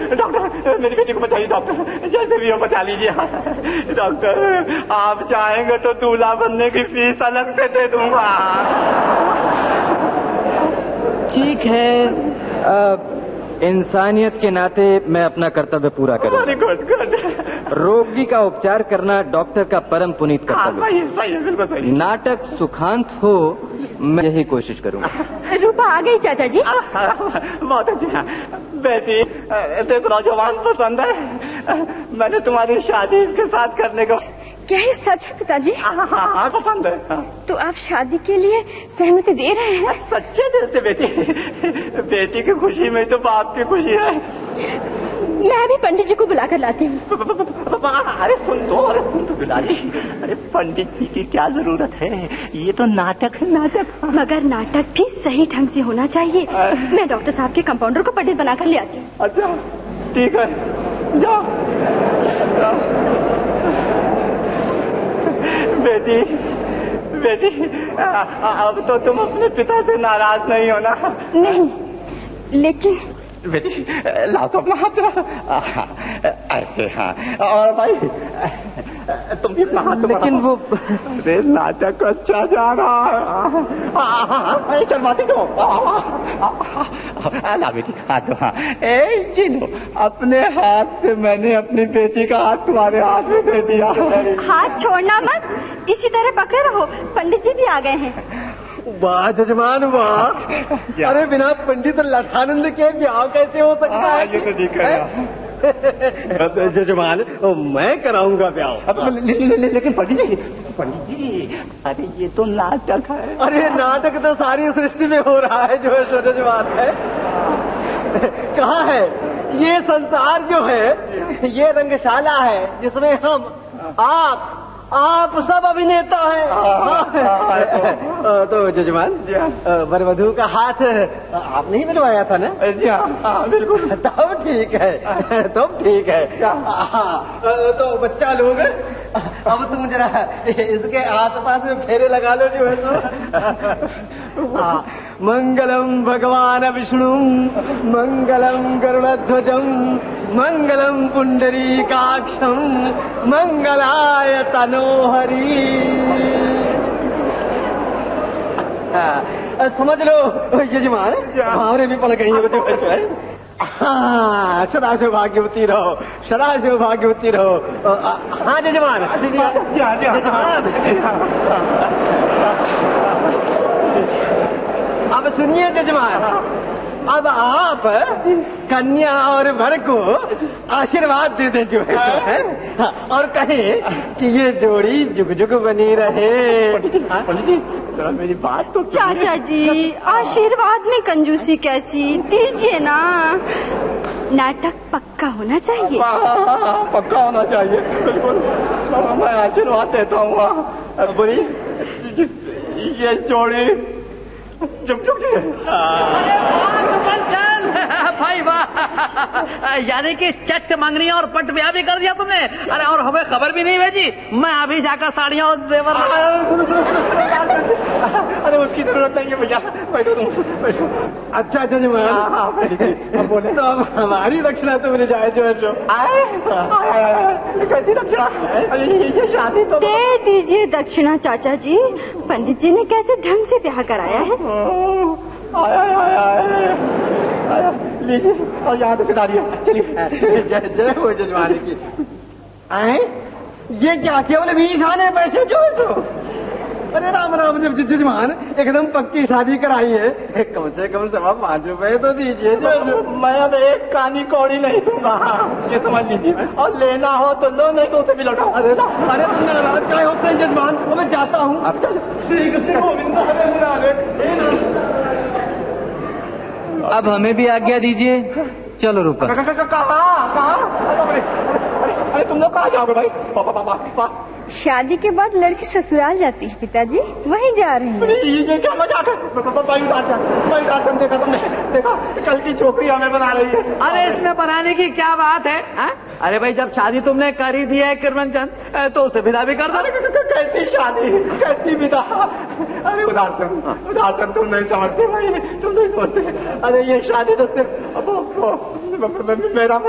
Doctor मेरी बेटी को बचाइए डॉक्टर, जैसे भी हो बचा लीजिए। डॉक्टर आप चाहेंगे तो दूल्हा बनने की फीस अलग से दे दूंगा। ठीक है, इंसानियत के नाते मैं अपना कर्तव्य पूरा करूंगा। गुड। रोगी का उपचार करना डॉक्टर का परम पुनीत कर्तव्य। सही है, बिल्कुल सही। नाटक सुखांत हो, मैं यही कोशिश करूंगा। रूपा आ गई चाचा जी। बहुत अच्छी। बेटी देख नौजवान पसंद है, मैंने तुम्हारी शादी इसके साथ करने को। क्या ये सच है पिताजी? हाँ पसंद है। तो आप शादी के लिए सहमति दे रहे हैं? सच्चे दिल से बेटी, बेटी की खुशी में तो बाप की खुशी है। मैं भी पंडित जी को बुलाकर लाती हूँ। अरे सुन तो दुलारी, अरे पंडित जी की क्या जरूरत है, ये तो नाटक है नाटक। मगर नाटक भी सही ढंग से होना चाहिए। मैं डॉक्टर साहब के कंपाउंडर को पंडित बनाकर ले आती हूँ। अच्छा ठीक है, जाओ। बेटी अब तो तुम अपने पिता से नाराज नहीं हो ना? नहीं, लेकिन बेटी लाओ तो अपना हाथ जरा ऐसे। हाँ और भाई तुम भी अपना हाथ। लेकिन वो नाटक अच्छा जा रहा है। चलवाती दो। ला बेटी हाथ दो। हाँ जी लो, अपने हाथ से मैंने अपनी बेटी का हाथ तुम्हारे हाथ में दे दिया। हाथ छोड़ना मत, इसी तरह पकड़े रहो। पंडित जी भी आ गए हैं। वाह जजमान वाह। अरे बिना पंडित लठानंद के ब्याह कैसे हो सकता है? ये तो ठीक है जजमान, मैं कराऊंगा ब्याह। लेकिन पंडित जी, अरे ये तो नाटक है। अरे नाटक तो सारी सृष्टि में हो रहा है जो है जजमान है। कहाँ है ये संसार जो है, ये रंगशाला है जिसमें हम आप सब अभिनेता हैं। तो जजमान, वर वधू का हाथ आपने ही मिलवाया था ना? जी हाँ बिल्कुल। तब ठीक है, तब ठीक है। तो बच्चा लोग अब तुम जरा इसके आसपास में फेरे लगा लो जो है तो। मंगलम भगवान विष्णु, मंगलम गरुड़ध्वजम, मंगलम पुंडरीकाक्षम, मंगलाय तनोहरि। समझ लो यजमान, हमारे भी पड़ गई है। हाँ सदा सौभाग्यवती रहो, सदा सौभाग्यवती रहो। हाँ जजमान। अब सुनिए जजमान, अब आप कन्या और वर को आशीर्वाद दे दें जो है, और कहें कि ये जोड़ी जुग जुग बनी रहे। पंडित जी जरा मेरी बात तो चाचा जी, आशीर्वाद में कंजूसी कैसी, दीजिए ना। नाटक पक्का होना चाहिए। पक्का होना चाहिए बिल्कुल। मैं आशीर्वाद देता हूँ। बोली ये जोड़ी जुग जुग जी। भाई वाह, यानी कि चट मंगनी और पट ब्याह भी कर दिया तुमने। अरे और हमें खबर भी नहीं भेजी। मैं अभी जाकर साड़ियाँ और जेवर। अरे उसकी जरूरत नहीं है भैया, बैठो तुम बैठो। अच्छा जजमान, बोले तो अब हमारी दक्षिणा तो मिल जाए जो है जो। कैसी दक्षिणा? ये शादी तो दे दीजिए दक्षिणा चाचा जी। पंडित जी ने कैसे ढंग से ब्याह कराया है। आया लीजिए, और यहाँ तो सितारिया। चलिए जय हो जजमान की। आए ये क्या केवल 20 आने पैसे जो है तो? अरे राम राम जजमान, एकदम पक्की शादी कराई है, कम से कम 5.25 रुपए तो दीजिए। मैं अब एक कानी कौड़ी नहीं दूंगा, ये समझ लीजिए। और लेना हो तो लो, नहीं तो उसे भी लौटाओ। अरे तुम नाराज क्या होते हैं जजमान? मैं जाता हूँ। अब चलो। श्री कृष्ण गोविंद हरे मुरारे। अब हमें भी आज्ञा दीजिए। चलो रूपा। कहाँ? अरे तुम लोग कहाँ जाओगे भाई? पापा शादी के बाद लड़की ससुराल जाती है पिताजी, वहीं जा रही है। ये क्या मजाक है? देखा तुमने? देखा कल की छोकरी हमें बना रही है। अरे इसमें बनाने की क्या बात है, हा? अरे भाई जब शादी तुमने करी दी है किरमन चंद, तो उसे विदा भी कर दो। कैसी शादी, कैसी विदा? अरे उदारचंद तुम नहीं समझते भाई, तुम नहीं समझते। अरे ये शादी तो सिर्फ मेरा